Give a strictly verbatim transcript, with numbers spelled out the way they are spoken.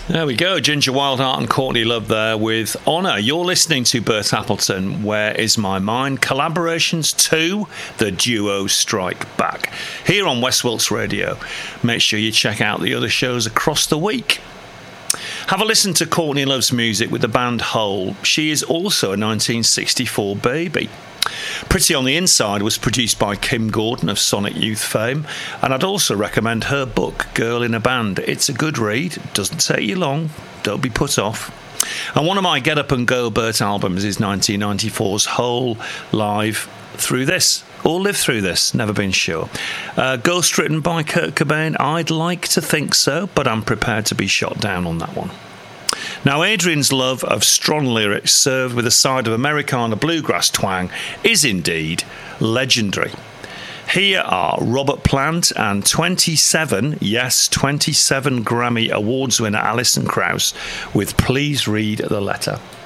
There we go, Ginger Wildheart and Courtney Love there with Honour. You're listening to Bert Appleton, Where Is My Mind? Collaborations two, the duo strike back. Here on West Wilts Radio. Make sure you check out the other shows across the week. Have a listen to Courtney Love's music with the band Hole. She is also a nineteen sixty-four baby. Pretty on the Inside was produced by Kim Gordon of Sonic Youth fame, and I'd also recommend her book, Girl in a Band. It's a good read, doesn't take you long, don't be put off. And one of my Get Up and Go Bert albums is nineteen ninety-four's Whole Live Through This, or Live Through This, never been sure. Uh, ghost written by Kurt Cobain, I'd like to think so, but I'm prepared to be shot down on that one. Now, Adrian's love of strong lyrics served with a side of Americana bluegrass twang is indeed legendary. Here are Robert Plant and twenty-seven, yes, twenty-seven Grammy Awards winner Alison Krauss with Please Read the Letter.